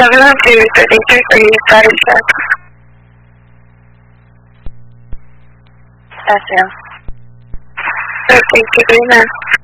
702-33 for you, status check. Yes, ma'am. Okay, keep it in there.